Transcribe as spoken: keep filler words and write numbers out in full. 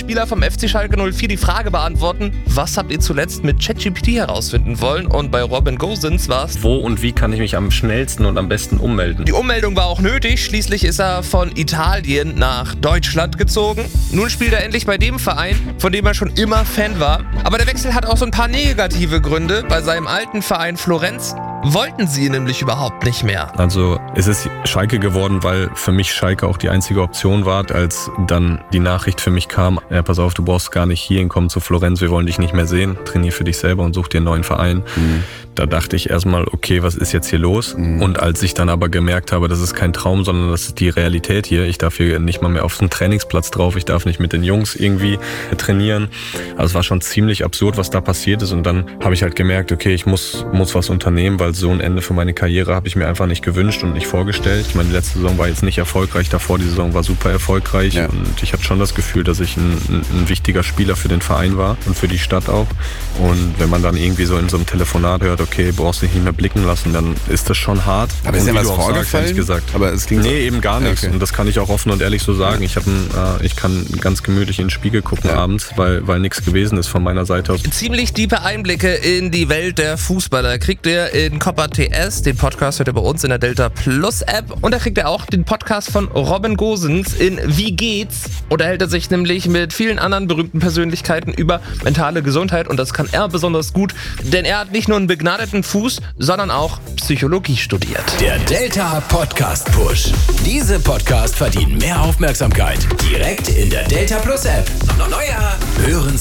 Spieler vom F C Schalke null vier die Frage beantworten, was habt ihr zuletzt mit ChatGPT herausfinden wollen? Und bei Robin Gosens war es: Wo und wie kann ich mich am schnellsten und am besten ummelden? Die Ummeldung war auch nötig, schließlich ist er von Italien nach Deutschland gezogen. Nun spielt er endlich bei dem Verein, von dem er schon immer Fan war. Aber der Wechsel hat auch so ein paar negative Gründe. Bei seinem alten Verein Florenz wollten sie ihn nämlich überhaupt nicht mehr. Also es ist Schalke geworden, weil für mich Schalke auch die einzige Option war, als dann die Nachricht für mich kam: Ja, pass auf, du brauchst gar nicht hierhin kommen zu Florenz, wir wollen dich nicht mehr sehen, trainier für dich selber und such dir einen neuen Verein. Mhm. Da dachte ich erstmal, okay, was ist jetzt hier los? Mhm. Und als ich dann aber gemerkt habe, das ist kein Traum, sondern das ist die Realität hier. Ich darf hier nicht mal mehr auf den Trainingsplatz drauf, ich darf nicht mit den Jungs irgendwie trainieren. Also es war schon ziemlich absurd, was da passiert ist. Und dann habe ich halt gemerkt, okay, ich muss, muss was unternehmen, weil so ein Ende für meine Karriere habe ich mir einfach nicht gewünscht und nicht vorgestellt. Ich meine, die letzte Saison war jetzt nicht erfolgreich, davor die Saison war super erfolgreich. Ja. Und ich hatte schon das Gefühl, dass ich ein, ein, ein wichtiger Spieler für den Verein war und für die Stadt auch. Und wenn man dann irgendwie so in so einem Telefonat hört, okay, brauchst dich nicht mehr blicken lassen, dann ist das schon hart. Aber ist ja was vorgefallen? Gesagt. Aber es klingt nee, so eben gar nichts. Ja, okay. Und das kann ich auch offen und ehrlich so sagen. Ich, hab ein, äh, ich kann ganz gemütlich in den Spiegel gucken ja. abends, weil, weil nichts gewesen ist von meiner Seite aus. Ziemlich tiefe Einblicke in die Welt der Fußballer kriegt ihr in Copper T S. Den Podcast hört ihr bei uns in der Delta Plus App. Und da kriegt ihr auch den Podcast von Robin Gosens in Wie geht's? Und da hält er sich nämlich mit vielen anderen berühmten Persönlichkeiten über mentale Gesundheit. Und das kann er besonders gut, denn er hat nicht nur einen begnadeten Fuß, sondern auch Psychologie studiert. Der Delta Podcast Push. Diese Podcasts verdienen mehr Aufmerksamkeit. Direkt in der Delta Plus App. Neuer hören